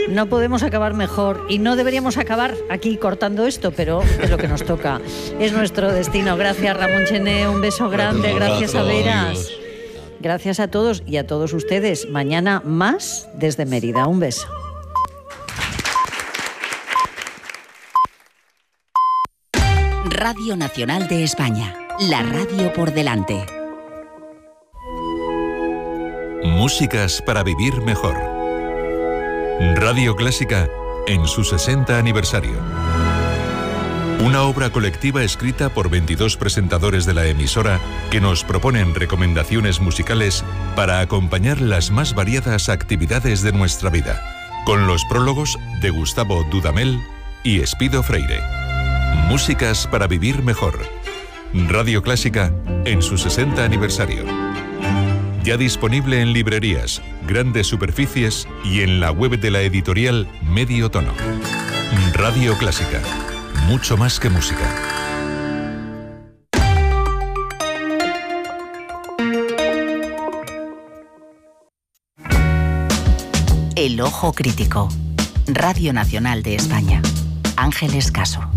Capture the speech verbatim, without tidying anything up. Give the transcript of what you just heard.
No podemos acabar mejor y no deberíamos acabar aquí cortando esto, pero es lo que nos toca. Es nuestro destino. Gracias, Ramón Chené. Un beso grande. Gracias, a Veras. Gracias a todos y a todos ustedes. Mañana más desde Mérida. Un beso. Radio Nacional de España. La radio por delante. Músicas para vivir mejor. Radio Clásica en su sesenta aniversario. Una obra colectiva escrita por veintidós presentadores de la emisora que nos proponen recomendaciones musicales para acompañar las más variadas actividades de nuestra vida, con los prólogos de Gustavo Dudamel y Espido Freire. Músicas para vivir mejor. Radio Clásica en su sesenta aniversario. Ya disponible en librerías, grandes superficies y en la web de la editorial Medio Tono. Radio Clásica. Mucho más que música. El Ojo Crítico. Radio Nacional de España. Ángeles Caso.